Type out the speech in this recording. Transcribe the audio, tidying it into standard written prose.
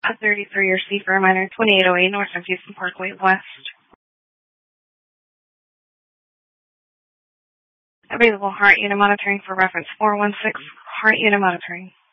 A 33-year C for a minor, 2808 North of Houston Parkway West. Available heart unit monitoring for reference 416, heart unit monitoring.